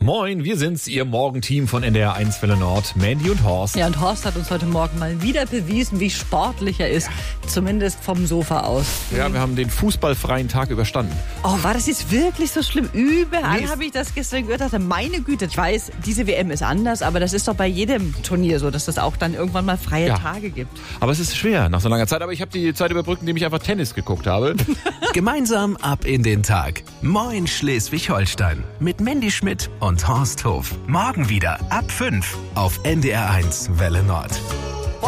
Moin, wir sind's, Ihr Morgenteam von NDR 1 Welle Nord, Mandy und Horst. Ja, und Horst hat uns heute Morgen mal wieder bewiesen, wie sportlich er ist. Zumindest vom Sofa aus. Ja, wir haben den fußballfreien Tag überstanden. Oh, war das jetzt wirklich so schlimm? Überall habe ich das gestern gehört. Dachte, meine Güte, ich weiß, diese WM ist anders, aber das ist doch bei jedem Turnier so, dass es auch dann irgendwann mal freie Tage gibt. Aber es ist schwer nach so langer Zeit. Aber ich habe die Zeit überbrückt, indem ich einfach Tennis geguckt habe. Gemeinsam ab in den Tag. Moin Schleswig-Holstein. Mit Mandy Schmidt und Horst Hof. Morgen wieder ab 5 auf NDR 1 Welle Nord.